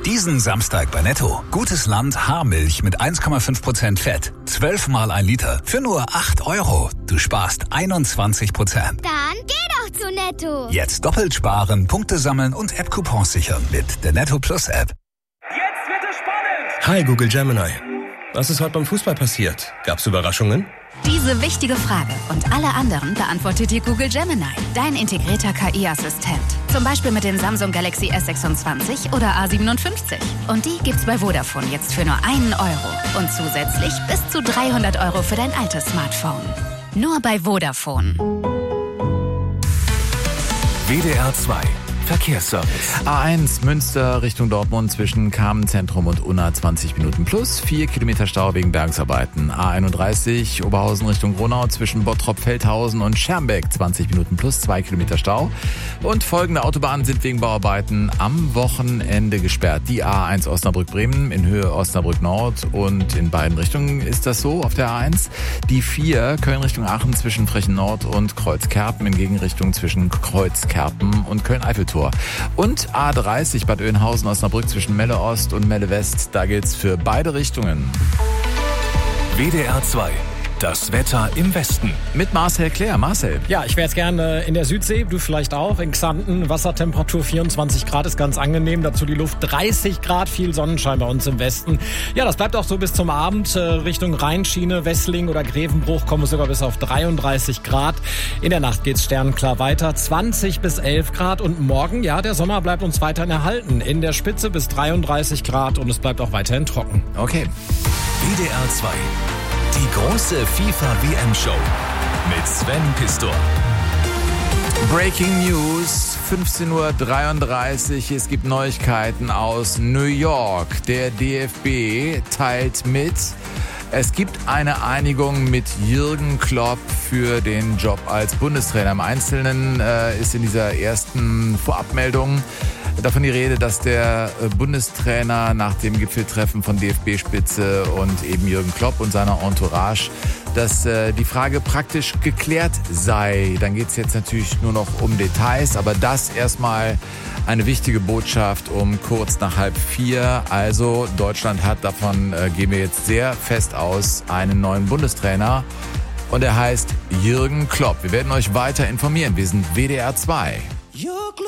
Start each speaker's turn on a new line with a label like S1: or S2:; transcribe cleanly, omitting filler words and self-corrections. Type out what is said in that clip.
S1: Diesen Samstag bei Netto. Gutes Land Haarmilch mit 1,5% Fett. 12-mal 1 Liter für nur 8 €. Du sparst 21%.
S2: Dann geh doch zu Netto.
S1: Jetzt doppelt sparen, Punkte sammeln und App-Coupons sichern mit der Netto Plus App.
S3: Jetzt wird es spannend!
S4: Hi Google Gemini. Was ist heute beim Fußball passiert? Gab's Überraschungen?
S5: Diese wichtige Frage und alle anderen beantwortet dir Google Gemini, dein integrierter KI-Assistent. Zum Beispiel mit den Samsung Galaxy S26 oder A57. Und die gibt's bei Vodafone jetzt für nur 1 € und zusätzlich bis zu 300 € für dein altes Smartphone. Nur bei Vodafone.
S6: WDR 2 Verkehrsservice.
S7: A1 Münster Richtung Dortmund zwischen Kamenzentrum und Unna 20 Minuten plus, 4 Kilometer Stau wegen Bergungsarbeiten. A31 Oberhausen Richtung Gronau zwischen Bottrop-Feldhausen und Schermbeck 20 Minuten plus, 2 Kilometer Stau. Und folgende Autobahnen sind wegen Bauarbeiten am Wochenende gesperrt. Die A1 Osnabrück-Bremen in Höhe Osnabrück-Nord und in beiden Richtungen ist das so auf der A1. Die 4 Köln Richtung Aachen zwischen Frechen-Nord und Kreuzkerpen in Gegenrichtung zwischen Kreuzkerpen und Köln-Eiffeltor. Und A30 Bad Oeynhausen-Osnabrück zwischen Melle Ost und Melle West. Da gilt's für beide Richtungen.
S6: WDR 2. Das Wetter im Westen.
S7: Mit Marcel Claire. Marcel.
S8: Ja, ich wäre jetzt gerne in der Südsee, du vielleicht auch, in Xanten. Wassertemperatur 24 Grad ist ganz angenehm. Dazu die Luft 30 Grad, viel Sonnenschein bei uns im Westen. Ja, das bleibt auch so bis zum Abend. Richtung Rheinschiene, Wessling oder Grevenbruch kommen wir sogar bis auf 33 Grad. In der Nacht geht's sternenklar weiter. 20 bis 11 Grad. Und morgen, ja, der Sommer bleibt uns weiterhin erhalten. In der Spitze bis 33 Grad und es bleibt auch weiterhin trocken.
S7: Okay.
S6: WDR 2. Die große FIFA-WM-Show mit Sven Pistor.
S7: Breaking News, 15:33 Uhr. Es gibt Neuigkeiten aus New York. Der DFB teilt mit, es gibt eine Einigung mit Jürgen Klopp für den Job als Bundestrainer. Im Einzelnen ist in dieser ersten Vorabmeldung davon die Rede, dass der Bundestrainer nach dem Gipfeltreffen von DFB-Spitze und eben Jürgen Klopp und seiner Entourage, dass die Frage praktisch geklärt sei. Dann geht es jetzt natürlich nur noch um Details, aber das erstmal eine wichtige Botschaft um kurz nach 3:30. Also Deutschland hat, davon gehen wir jetzt sehr fest aus, einen neuen Bundestrainer und er heißt Jürgen Klopp. Wir werden euch weiter informieren. Wir sind WDR 2.